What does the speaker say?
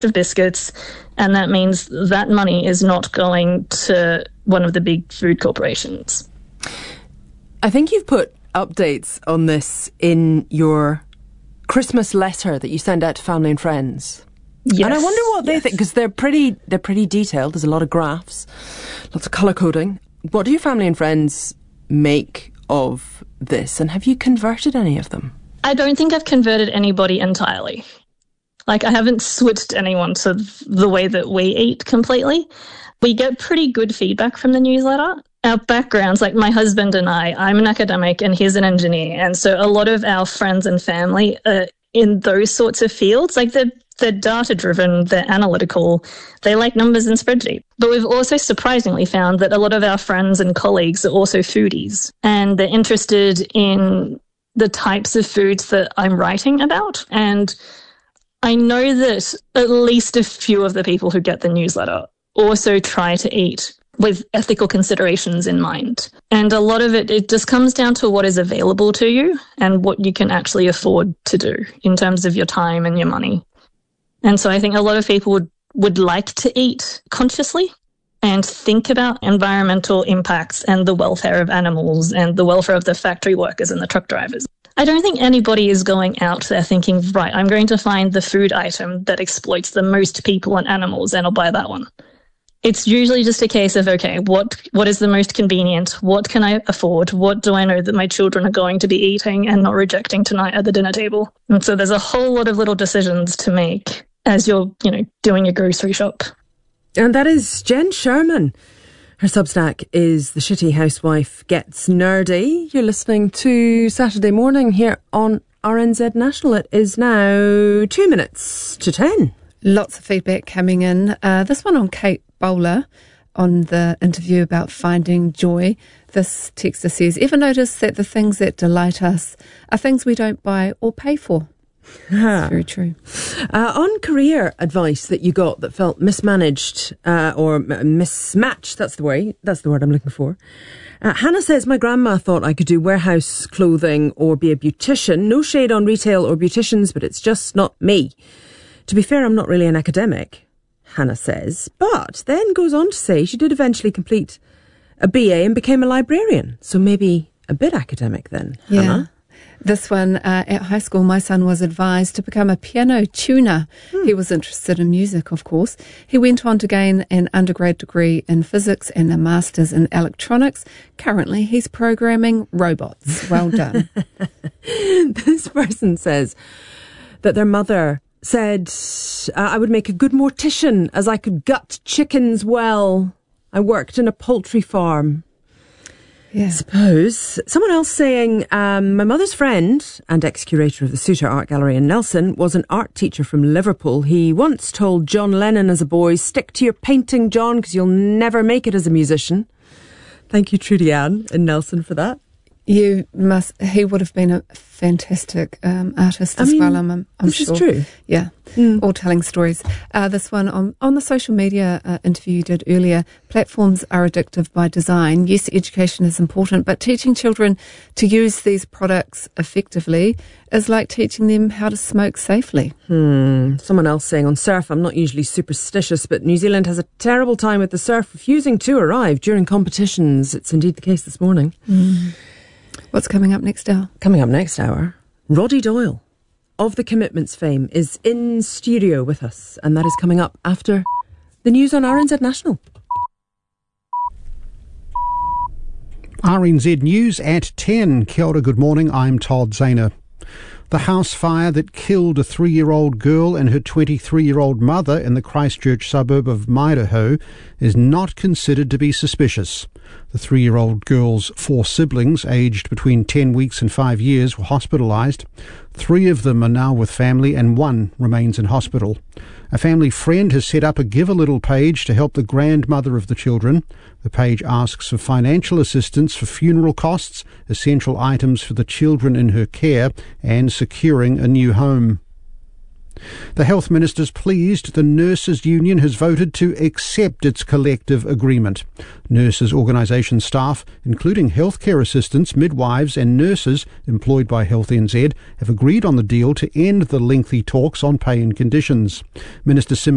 of biscuits, and that means that money is not going to one of the big food corporations. I think you've put updates on this in your Christmas letter that you send out to family and friends. Yes. And I wonder what they think, because they're pretty detailed. There's a lot of graphs, lots of colour coding. What do your family and friends make of this, and have you converted any of them? I don't think I've converted anybody entirely. Like, I haven't switched anyone to the way that we eat completely. We get pretty good feedback from the newsletter. Our backgrounds, like my husband and I'm an academic and he's an engineer. And so a lot of our friends and family are in those sorts of fields. Like, they're data-driven, they're analytical, they like numbers and spreadsheets. But we've also surprisingly found that a lot of our friends and colleagues are also foodies, and they're interested in the types of foods that I'm writing about. And I know that at least a few of the people who get the newsletter also try to eat with ethical considerations in mind. And a lot of it just comes down to what is available to you and what you can actually afford to do in terms of your time and your money. And so I think a lot of people would like to eat consciously and think about environmental impacts and the welfare of animals and the welfare of the factory workers and the truck drivers. I don't think anybody is going out there thinking, right, I'm going to find the food item that exploits the most people and animals and I'll buy that one. It's usually just a case of, okay, what is the most convenient? What can I afford? What do I know that my children are going to be eating and not rejecting tonight at the dinner table? And so there's a whole lot of little decisions to make as you're, doing your grocery shop. And that is Jen Sherman. Her Substack is The Shitty Housewife Gets Nerdy. You're listening to Saturday Morning here on RNZ National. It is now 2 minutes to 10. Lots of feedback coming in. This one on Kate Bowler on the interview about finding joy. This texter says, ever notice that the things that delight us are things we don't buy or pay for? That's very true. On career advice that you got that felt mismanaged or mismatched, that's the word I'm looking for. Hannah says, my grandma thought I could do warehouse clothing or be a beautician. No shade on retail or beauticians, but it's just not me. To be fair, I'm not really an academic, Hannah says, but then goes on to say she did eventually complete a BA and became a librarian. So maybe a bit academic then, yeah. Hannah. This one, at high school, my son was advised to become a piano tuner. He was interested in music, of course. He went on to gain an undergrad degree in physics and a master's in electronics. Currently, he's programming robots. Well done. This person says that their mother said, I would make a good mortician as I could gut chickens well. I worked in a poultry farm. Yeah. Suppose. Someone else saying, my mother's friend and ex-curator of the Suter Art Gallery in Nelson was an art teacher from Liverpool. He once told John Lennon as a boy, stick to your painting, John, because you'll never make it as a musician. Thank you, Trudy Ann in Nelson, for that. He would have been a fantastic artist as well, I'm sure. This is true. Yeah, all telling stories. This one on the social media interview you did earlier, platforms are addictive by design. Yes, education is important, but teaching children to use these products effectively is like teaching them how to smoke safely. Someone else saying on surf, I'm not usually superstitious, but New Zealand has a terrible time with the surf refusing to arrive during competitions. It's indeed the case this morning. What's coming up next hour? Coming up next hour, Roddy Doyle of the Commitments fame is in studio with us, and that is coming up after the news on RNZ National. RNZ News at 10. Kia ora, good morning, I'm Todd Zahner. The house fire that killed a 3-year-old girl and her 23-year-old mother in the Christchurch suburb of Maidaho is not considered to be suspicious. The 3-year-old girl's 4 siblings, aged between 10 weeks and 5 years, were hospitalised. 3 of them are now with family and 1 remains in hospital. A family friend has set up a Give a Little page to help the grandmother of the children. The page asks for financial assistance for funeral costs, essential items for the children in her care, and securing a new home. The Health Minister's pleased the Nurses Union has voted to accept its collective agreement. Nurses organisation staff, including healthcare assistants, midwives and nurses employed by Health NZ, have agreed on the deal to end the lengthy talks on pay and conditions. Minister